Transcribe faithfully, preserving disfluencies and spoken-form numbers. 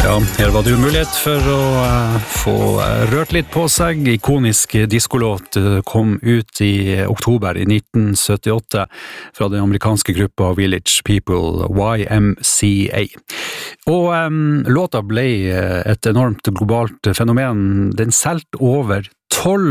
Ja, her var det jo mulighet for å uh, få uh, rørt litt på seg. Ikonisk diskolåt uh, kom ut i oktober i nitten syttiåtte fra den amerikanske gruppa Village People, Y M C A. Og um, låta ble uh, et enormt globalt fenomen. Den solgte over tolv